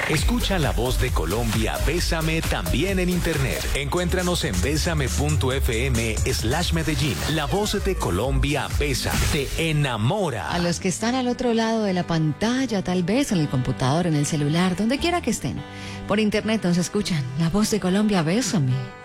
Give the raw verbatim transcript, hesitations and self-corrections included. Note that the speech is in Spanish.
Escucha La Voz de Colombia, Bésame también en internet. Encuéntranos en bésame.fm slash Medellín. La Voz de Colombia, Bésame, te enamora. A los que están al otro lado de la pantalla, tal vez en el computador, en el celular, donde quiera que estén, por internet nos escuchan. La Voz de Colombia, Bésame.